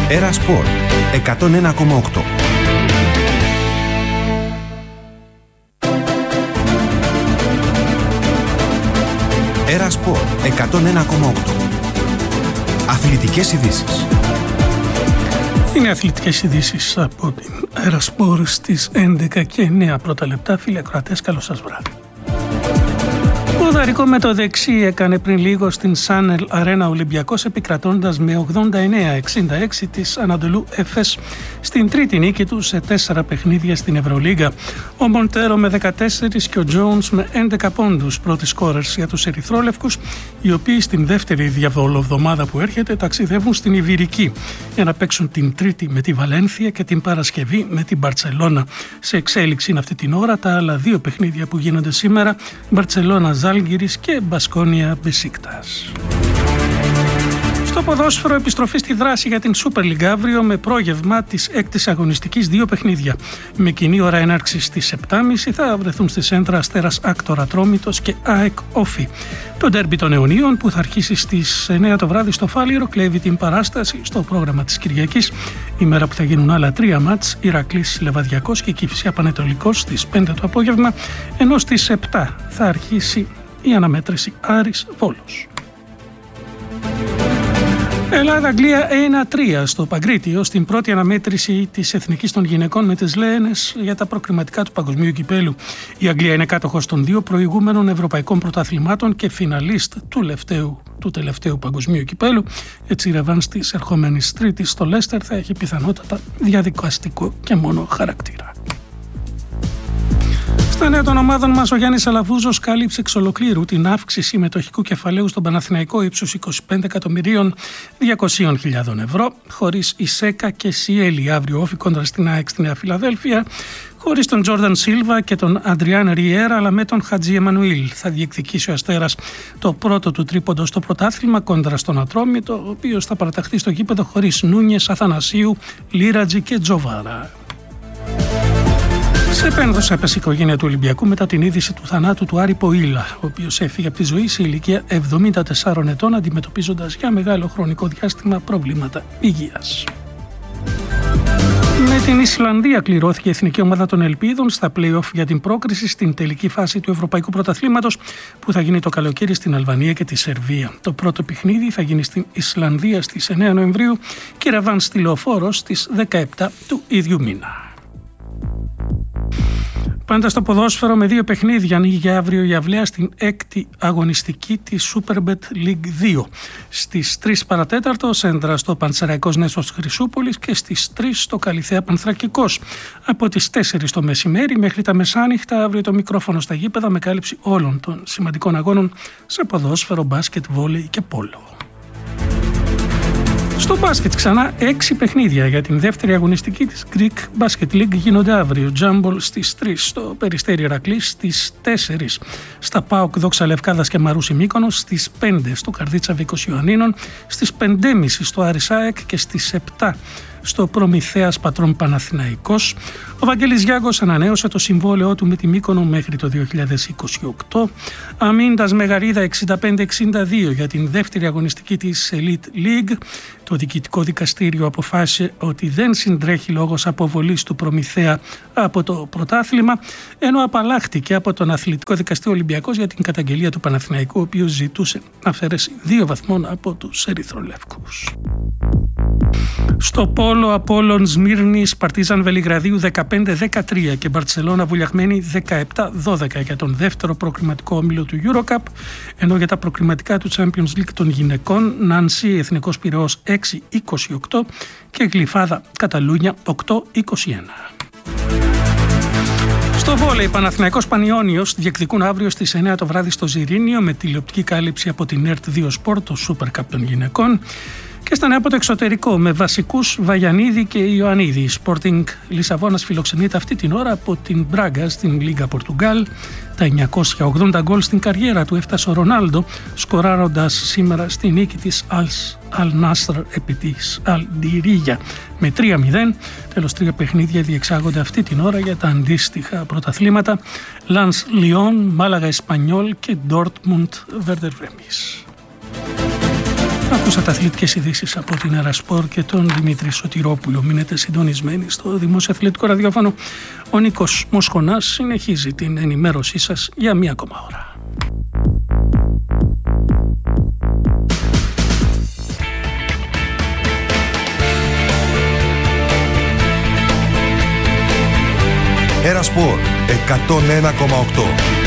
Έρα Σπορ 101,8. Έρα Σπορ 101,8. Αθλητικές ειδήσεις. Είναι αθλητικές ειδήσεις από την Έρα Σπορ στις 11 και 9 πρώτα λεπτά. Φίλοι ακροατές, καλό σας βράδυ. Ποδαρικό με το δεξί έκανε πριν λίγο στην Σάνελ Αρένα Ολυμπιακός, επικρατώντας με 89-66 της Ανατολού Εφές στην τρίτη νίκη του σε 4 παιχνίδια στην Ευρωλίγκα. Ο Μοντέρο με 14 και ο Τζόουνς με 11 πόντους πρώτοι σκόρερς για τους ερυθρόλευκους, οι οποίοι στην δεύτερη διαβολοβδομάδα που έρχεται ταξιδεύουν στην Ιβηρική για να παίξουν την Τρίτη με τη Βαλένθια και την Παρασκευή με την Μπαρτσελώνα. Σε εξέλιξη είναι αυτή την ώρα τα άλλα δύο παιχνίδια που γίνονται σήμερα, Μπαρτσελώνα Ζάλγκιρις και Μπασκόνια Μπεσίκτας. Στο ποδόσφαιρο, επιστροφή στη δράση για την Super League αύριο με πρόγευμα της έκτης αγωνιστικής 2 παιχνίδια. Με κοινή ώρα έναρξης στις 7.30 θα βρεθούν στη Σέντρα Αστέρας Άκτορα Ατρόμητος και ΑΕΚ Όφη. Το ντέρμπι των αιωνίων που θα αρχίσει στις 9 το βράδυ στο Φάληρο κλέβει την παράσταση στο πρόγραμμα της Κυριακής, ημέρα που θα γίνουν άλλα 3 μάτς, Ηρακλής Λεβαδιακός και Κηφισιά Πανετολικός στις 5 το απόγευμα, ενώ στις 7 θα αρχίσει η αναμέτρηση Άρης Βόλος. Ελλάδα-Αγγλία 1-3 στο Παγκρίτιο στην πρώτη αναμέτρηση της Εθνικής των Γυναικών με τις Λέενες για τα προκριματικά του Παγκοσμίου Κυπέλου. Η Αγγλία είναι κάτοχος των 2 προηγούμενων ευρωπαϊκών πρωταθλημάτων και φιναλίστ του τελευταίου Παγκοσμίου Κυπέλου. Έτσι η ρεβάνς της ερχόμενης Τρίτης στο Λέστερ θα έχει πιθανότατα διαδικαστικό και μόνο χαρακτήρα. Στα νέα των ομάδων μας, ο Γιάννης Αλαβούζος κάλυψε εξ ολοκλήρου την αύξηση μετοχικού κεφαλαίου στον Παναθηναϊκό ύψους 25.200.000 ευρώ, χωρίς Ισέκα και Σιέλη αύριο Όφη κόντρα στην ΑΕΚ στη Νέα Φιλαδέλφια, χωρίς τον Τζόρνταν Σίλβα και τον Αντριάν Ριέρα, αλλά με τον Χατζή Εμμανουήλ. Θα διεκδικήσει ο Αστέρας το πρώτο του τρίποντο στο πρωτάθλημα κόντρα στον Ατρόμητο, ο οποίος θα παραταχθεί στο γήπεδο χωρίς Νούνιες, Αθανασίου, Λίρατζη και Τζοβάρα. Σε επένδοση έπεσε η οικογένεια του Ολυμπιακού μετά την είδηση του θανάτου του Άρη Ποήλα, ο οποίος έφυγε από τη ζωή σε ηλικία 74 ετών, αντιμετωπίζοντας για μεγάλο χρονικό διάστημα προβλήματα υγείας. Με την Ισλανδία κληρώθηκε η εθνική ομάδα των Ελπίδων στα play-off για την πρόκριση στην τελική φάση του Ευρωπαϊκού Πρωταθλήματος που θα γίνει το καλοκαίρι στην Αλβανία και τη Σερβία. Το πρώτο παιχνίδι θα γίνει στην Ισλανδία στις 9 Νοεμβρίου και ραβάν στη Λεωφόρο στις 17 του ίδιου μήνα. Πάντα στο ποδόσφαιρο, με 2 παιχνίδια ανοίγει για αύριο η αυλαία στην 6η αγωνιστική της Superbet League 2. Στις 3 παρατέταρτο Σέντρα στο Πανσεραϊκός Νέσος Χρυσούπολης και στις 3 στο Καλιθέα Πανθρακικός. Από τις 4 το μεσημέρι μέχρι τα μεσάνυχτα αύριο το μικρόφωνο στα γήπεδα με κάλυψη όλων των σημαντικών αγώνων σε ποδόσφαιρο, μπάσκετ, βόλεϊ και πόλο. Στο μπάσκετ ξανά 6 παιχνίδια για την δεύτερη αγωνιστική της Greek Basket League γίνονται αύριο. Τζάμπολ στις 3 στο Περιστέρι Ηρακλής, στις 4 στα ΠΑΟΚ Δόξα Λευκάδας και Μαρούσι Μύκονος, στις 5 στο Καρδίτσα Βίκος Ιωαννίνων, στις 5.30 στο Άρης ΑΕΚ και στις 7 στο Προμηθέας Πατρών Παναθηναϊκός. Ο Βαγγέλης Γιάγκος ανανέωσε το συμβόλαιό του με τη Μύκονο μέχρι το 2028. Αμίντας Μεγαρίδα 65-62 για την δεύτερη αγωνιστική της Elite League. Το διοικητικό δικαστήριο αποφάσισε ότι δεν συντρέχει λόγος αποβολής του Προμηθέα από το πρωτάθλημα, ενώ απαλλάχτηκε από τον Αθλητικό Δικαστήριο Ολυμπιακός για την καταγγελία του Παναθηναϊκού, ο οποίος ζητούσε αφαίρεση 2 βαθμών από τους ερυθρολεύκους. Στο πόλο, Απόλλων Σμύρνης Παρτίζαν Βελιγραδίου 15-13 και Μπαρτσελώνα Βουλιαγμένη 17-12 για τον δεύτερο προκριματικό όμιλο του EuroCup, ενώ για τα προκριματικά του Champions League των γυναικών Νάνσι Εθνικός Πειραιώς 6-28 και Γλυφάδα Καταλούνια 8-21. Στο βόλεϊ, Παναθηναϊκός Πανιώνιος διεκδικούν αύριο στις 9 το βράδυ στο Ζιρήνιο με τηλεοπτική κάλυψη από την ΕΡΤ2 Sport, το Super Cup των γυναικών. Και στα νέα από το εξωτερικό με βασικούς Βαγιανίδη και Ιωαννίδη. Η Sporting Λισαβόνας φιλοξενείται αυτή την ώρα από την Μπράγκα στην Λίγκα Πορτουγκάλ. Τα 980 γκολ στην καριέρα του έφτασε ο Ρονάλντο, σκοράροντας σήμερα στη νίκη της Αλ Νάσρ επί της Αλντιρίγια με 3-0. Τέλος, 3 παιχνίδια διεξάγονται αυτή την ώρα για τα αντίστοιχα πρωταθλήματα Λανς Λιόν, Μάλαγα Εσπανιόλ και Ντόρτμουντ Βέρντερ Βρέμις. Ακούσατε αθλητικές ειδήσεις από την Ερασπορ και τον Δημήτρη Σωτηρόπουλο. Μείνετε συντονισμένοι στο Δημόσιο Αθλητικό Ραδιόφωνο. Ο Νίκος Μοσχονάς συνεχίζει την ενημέρωσή σας για μία ακόμα ώρα. Ερασπορ 101,8.